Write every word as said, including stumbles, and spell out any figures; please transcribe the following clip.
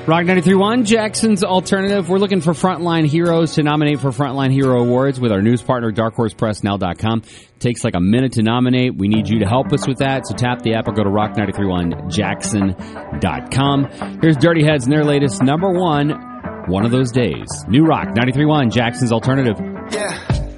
Rock ninety-three point one, Jackson's Alternative. We're looking for frontline heroes to nominate for Frontline Hero Awards with our news partner, dark horse press now dot com. Takes like a minute to nominate. We need you to help us with that, so tap the app or go to rock ninety-three point one jackson dot com. Here's Dirty Heads and their latest number one, One of Those Days. New Rock ninety-three point one, Jackson's Alternative. Yeah.